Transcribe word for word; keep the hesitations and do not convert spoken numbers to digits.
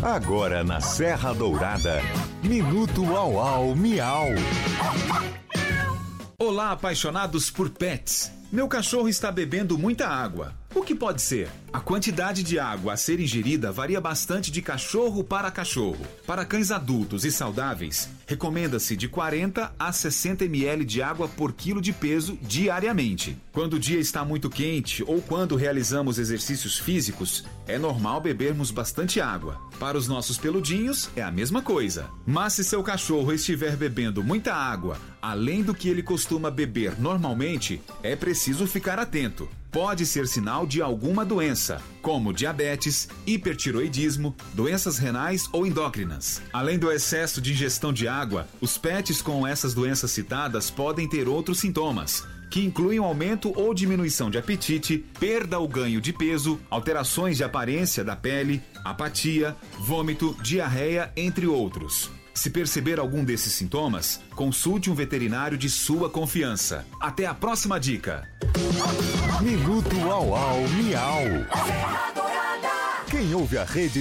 Agora na Serra Dourada, Minuto Au Au Miau. Olá, apaixonados por pets. Meu cachorro está bebendo muita água. O que pode ser? A quantidade de água a ser ingerida varia bastante de cachorro para cachorro. Para cães adultos e saudáveis, recomenda-se de quarenta a sessenta mililitros de água por quilo de peso diariamente. Quando o dia está muito quente ou quando realizamos exercícios físicos, é normal bebermos bastante água. Para os nossos peludinhos, é a mesma coisa. Mas se seu cachorro estiver bebendo muita água, além do que ele costuma beber normalmente, é preciso ficar atento. Pode ser sinal de alguma doença, como diabetes, hipertiroidismo, doenças renais ou endócrinas. Além do excesso de ingestão de água, os pets com essas doenças citadas podem ter outros sintomas, que incluem um aumento ou diminuição de apetite, perda ou ganho de peso, alterações de aparência da pele, apatia, vômito, diarreia, entre outros. Se perceber algum desses sintomas, consulte um veterinário de sua confiança. Até a próxima dica. Minuto Au Au Miau. Quem ouve a Rede